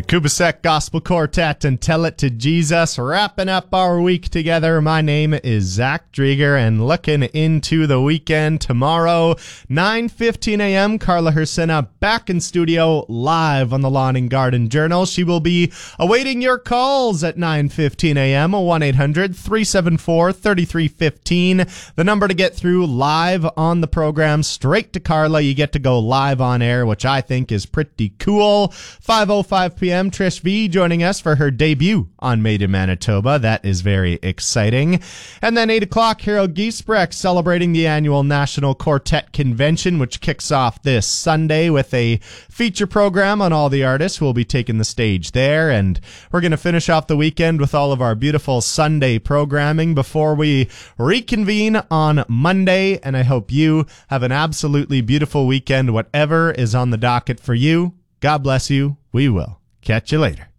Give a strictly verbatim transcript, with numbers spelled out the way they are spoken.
Kubasek Gospel Quartet and Tell It to Jesus, wrapping up our week together. My name is Zach Drieger, and looking into the weekend tomorrow, nine fifteen a.m., Carla Hersina back in studio live on the Lawn and Garden Journal. She will be awaiting your calls at nine fifteen a.m., one eight hundred, three seven four, three three one five. The number to get through live on the program, straight to Carla. You get to go live on air, which I think is pretty cool. five oh five p.m. Trish V joining us for her debut on Made in Manitoba. That is very exciting. And then eight o'clock, Harold Giesbrecht celebrating the annual National Quartet Convention, which kicks off this Sunday with a feature program on all the artists who will be taking the stage there. And we're going to finish off the weekend with all of our beautiful Sunday programming before we reconvene on Monday. And I hope you have an absolutely beautiful weekend, whatever is on the docket for you. God bless you. We will catch you later.